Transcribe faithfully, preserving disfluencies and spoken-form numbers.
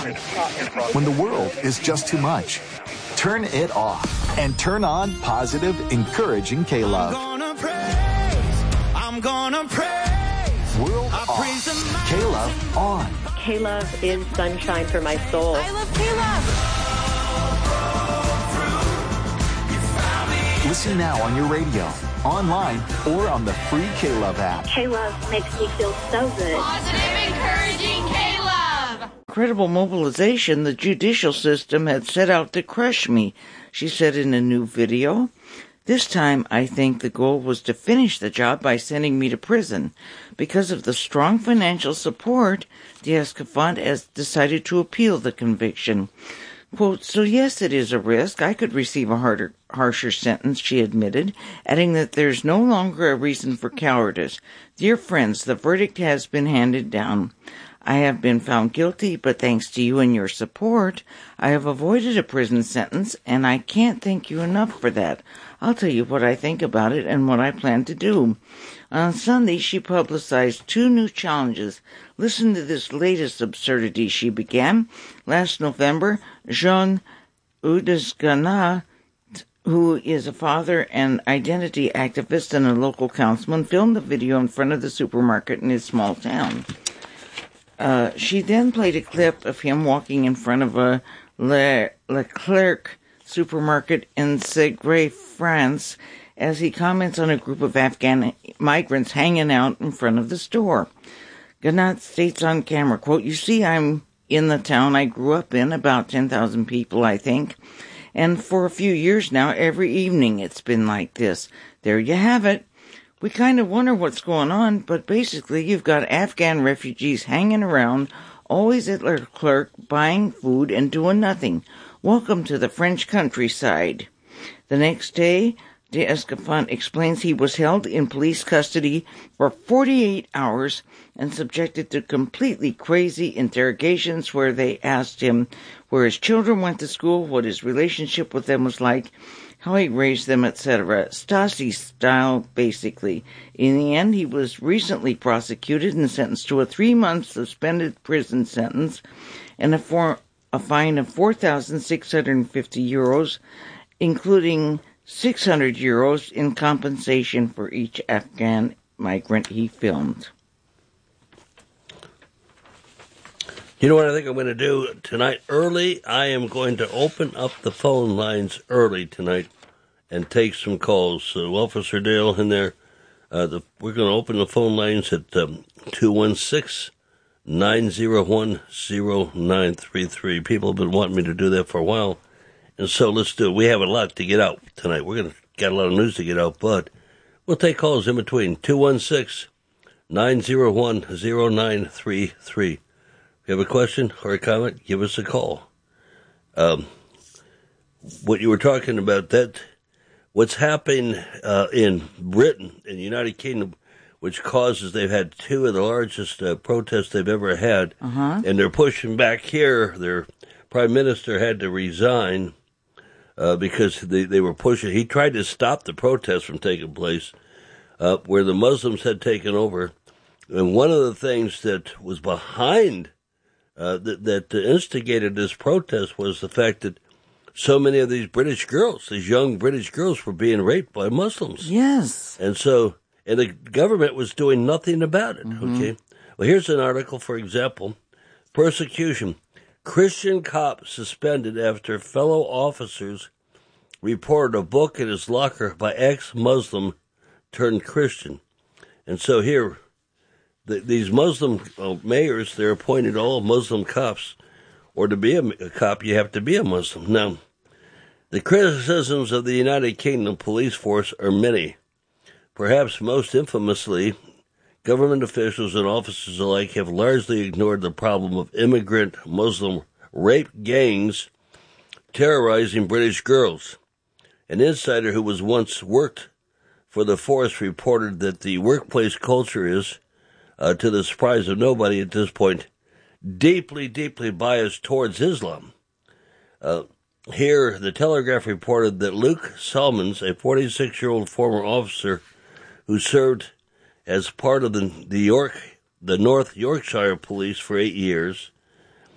When the world is just too much, turn it off and turn on positive, encouraging K-Love. I'm gonna praise, I'm gonna praise. World I off, K-Love on. K-Love is sunshine for my soul. I love K-Love. Listen now on your radio, online, or on the free K-Love app. K-Love makes me feel so good. Positive, encouraging K-Love. Incredible mobilization, the judicial system had set out to crush me, she said in a new video. This time, I think the goal was to finish the job by sending me to prison. Because of the strong financial support, D'Escafant has decided to appeal the conviction. Quote, so yes, it is a risk. I could receive a harder, harsher sentence, she admitted, adding that there's no longer a reason for cowardice. Dear friends, the verdict has been handed down. I have been found guilty, but thanks to you and your support, I have avoided a prison sentence, and I can't thank you enough for that. I'll tell you what I think about it and what I plan to do. On Sunday, she publicized two new challenges. Listen to this latest absurdity she began. Last November, Jean Udesgana, who is a father and identity activist and a local councilman, filmed the video in front of the supermarket in his small town. Uh, she then played a clip of him walking in front of a Le- Leclerc supermarket in Segre, France, as he comments on a group of Afghan migrants hanging out in front of the store. Ganat states on camera, quote, you see, I'm in the town I grew up in, about ten thousand people, I think, and for a few years now, every evening it's been like this. There you have it. We kind of wonder what's going on, but basically you've got Afghan refugees hanging around, always at Leclerc, buying food and doing nothing. Welcome to the French countryside. The next day, D'Escafant explains he was held in police custody for forty-eight hours and subjected to completely crazy interrogations where they asked him where his children went to school, what his relationship with them was like, how he raised them, et cetera. Stasi style, basically. In the end, he was recently prosecuted and sentenced to a three-month suspended prison sentence and a, for, a fine of four thousand six hundred fifty euros, including six hundred euros in compensation for each Afghan migrant he filmed. You know what I think I'm going to do tonight early? I am going to open up the phone lines early tonight and take some calls. So, Officer Dale in there, uh, the, we're going to open the phone lines at um, two one six, nine zero one, zero nine three three. People have been wanting me to do that for a while. And so let's do it. We have a lot to get out tonight. We're going to get a lot of news to get out, but we'll take calls in between. two one six, nine zero one, zero nine three three. If you have a question or a comment, give us a call. Um, what you were talking about, that what's happening uh, in Britain, in the United Kingdom, which causes they've had two of the largest uh, protests they've ever had, uh-huh. and they're pushing back here. Their prime minister had to resign uh, because they, they were pushing. He tried to stop the protests from taking place uh, where the Muslims had taken over. And one of the things that was behind Uh, that, that instigated this protest was the fact that so many of these British girls, these young British girls, were being raped by Muslims. Yes. And so, and the government was doing nothing about it, mm-hmm. okay? Well, here's an article, for example, persecution. Christian cop suspended after fellow officers reported a book in his locker by ex-Muslim turned Christian. And so here, The, these Muslim uh, mayors, they're appointed all Muslim cops, or to be a, a cop, you have to be a Muslim. Now, the criticisms of the United Kingdom police force are many. Perhaps most infamously, government officials and officers alike have largely ignored the problem of immigrant Muslim rape gangs terrorizing British girls. An insider who was once worked for the force reported that the workplace culture is, Uh, to the surprise of nobody at this point, deeply, deeply biased towards Islam. Uh, here, the Telegraph reported that Luke Salmons, a forty-six-year-old former officer who served as part of the, the York, the North Yorkshire Police for eight years,